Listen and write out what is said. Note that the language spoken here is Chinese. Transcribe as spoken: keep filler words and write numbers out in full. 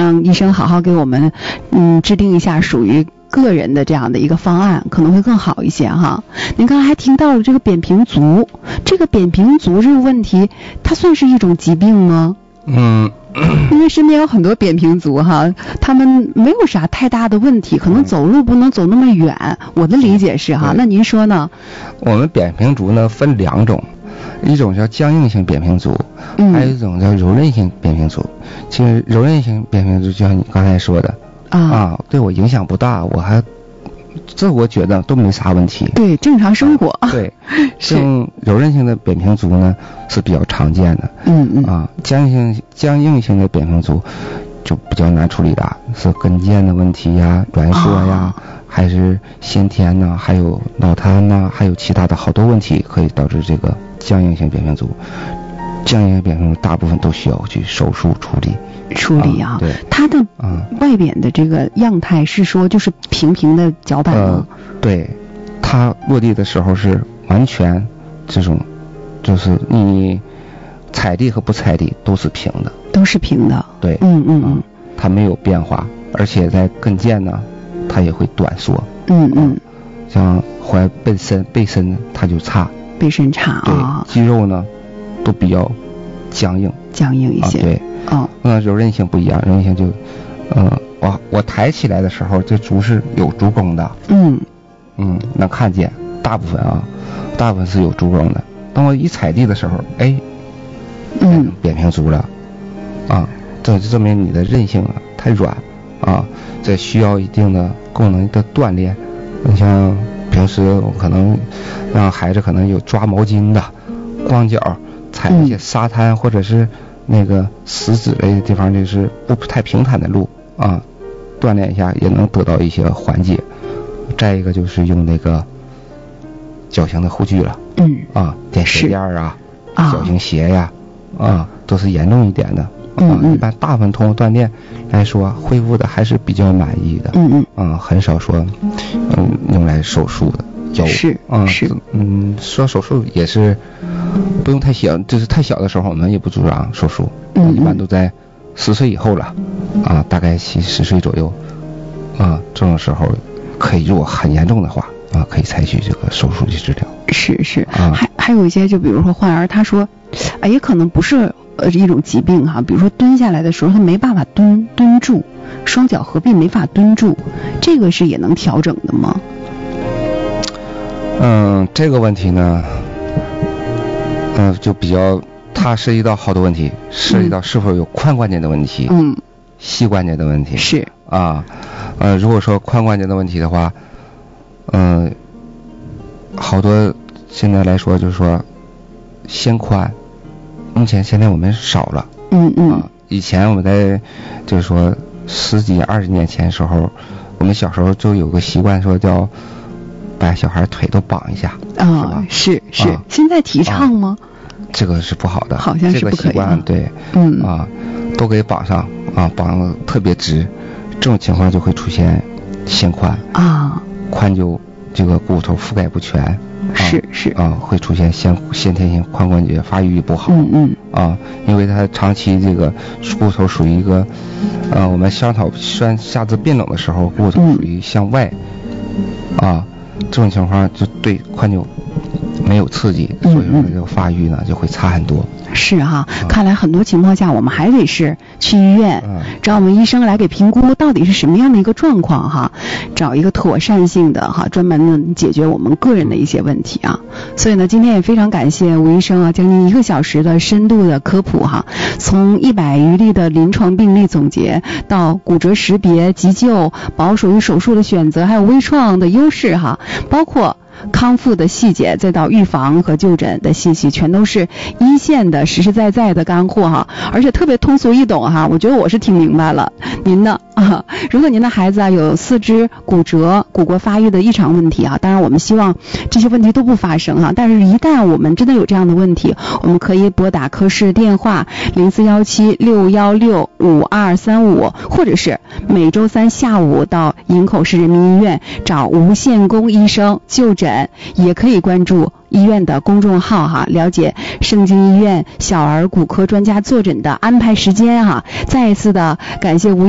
让医生好好给我们嗯制定一下属于个人的这样的一个方案，可能会更好一些哈。您刚才还听到了这个扁平足，这个扁平足这个问题，它算是一种疾病吗？ 嗯， 因为身边有很多扁平足哈，他们没有啥太大的问题，可能走路不能走那么远。我的理解是哈，那您说呢？ 我们扁平足呢分两种，一种叫僵硬性扁平足， 嗯、 还有一种叫柔韧性扁平足。其实柔韧性扁平足就像你刚才说的。啊, 啊，对我影响不大，我还这我觉得都没啥问题。 对，正常生活。 啊、对，像柔韧性的扁平足呢是比较常见的。 嗯嗯。 啊，僵硬性僵硬性的扁平足就比较难处理的，是跟腱的问题呀、软缩呀，啊、还是先天呐，还有脑瘫呐，还有其他的好多问题可以导致这个僵硬性扁平足。僵硬性扁平足大部分都需要去手术处理。 处理啊， 啊对， 它的外边的这个样态是说就是平平的脚板吗？ 呃、对，它落地的时候是完全这种，就是你踩地和不踩地都是平的， 都是平的。 对， 嗯嗯嗯， 它没有变化，而且在跟腱呢，它也会短缩。 嗯嗯， 像踝背身背身它就差， 背身差啊， 对，肌肉呢都比较僵硬， 僵硬一些。 啊、对。 哦， 那柔韧性不一样，柔韧性就，呃，我我抬起来的时候，这足是有足弓的， 嗯嗯，能看见，大部分啊，大部分是有足弓的。当我一踩地的时候，哎， 嗯， 扁平足了，啊，这就证明你的韧性啊太软，啊，这需要一定的功能的锻炼。你像平时我可能让孩子可能有抓毛巾的，光脚踩一些沙滩、嗯、或者是那个石子类的地方，就是不太平坦的路啊，锻炼一下也能得到一些缓解。再一个就是用那个脚型的护具了， 嗯啊，垫鞋垫啊，脚型鞋呀，啊，都是严重一点的。 嗯嗯， 一般大部分通过锻炼来说，恢复的还是比较满意的。 嗯嗯，啊，很少说，嗯，用来手术的。有是啊， 是， 嗯，说手术也是不用太小，就是太小的时候我们也不主张手术， 嗯， 一般都在十岁以后了，啊，大概七十岁左右，啊，这种时候可以，如果很严重的话，啊，可以采取这个手术去治疗。 是是， 啊， 还还有一些，就比如说患儿，他说，啊，也可能不是呃一种疾病哈，比如说蹲下来的时候他没办法蹲蹲住，双脚合并没法蹲住，这个是也能调整的吗？ 嗯，这个问题呢，嗯，就比较，它涉及到好多问题，涉及到是否有髋关节的问题， 嗯， 膝关节的问题， 是啊，呃，如果说髋关节的问题的话，嗯，好多现在来说就是说，先髋，目前现在我们少了， 嗯嗯， 啊，以前我们在就是说十几二十年前的时候，我们小时候就有个习惯说叫。把小孩腿都绑一下啊，是是、啊，现在提倡吗、 啊？这个是不好的， 好像是不可以、 这个习惯对， 嗯啊，都给绑上啊，绑得特别直，这种情况就会出现先髋啊， 髋就这个骨头覆盖不全，啊、 是是啊，会出现先先天性髋关节发育不好， 嗯嗯啊，因为它长期这个骨头属于一个，呃，我们上头酸下肢变冷的时候，骨头属于向外，嗯、啊。这种情况就对髋就没有刺激，所以说这个发育呢就会差很多。 是哈、啊，看来很多情况下我们还得是去医院、嗯、找我们医生来给评估到底是什么样的一个状况哈，找一个妥善性的哈，专门的解决我们个人的一些问题啊。所以呢，今天也非常感谢吴医生啊，将近一个小时的深度的科普哈，从一百余例的临床病例总结到骨折识别、急救、保守与手术的选择，还有微创的优势哈，包括康复的细节，再到预防和就诊的信息，全都是一线的实实在在的干货哈，而且特别通俗易懂哈，我觉得我是听明白了。您呢啊？如果您的孩子啊有四肢骨折、骨骼发育的异常问题啊，当然我们希望这些问题都不发生哈，但是一旦我们真的有这样的问题，我们可以拨打科室电话零四幺七六幺六五二三五，或者是每周三下午到营口市人民医院找吴宪功医生就诊，也可以关注医院的公众号哈，了解盛京医院小儿骨科专家坐诊的安排时间哈。再一次的感谢吴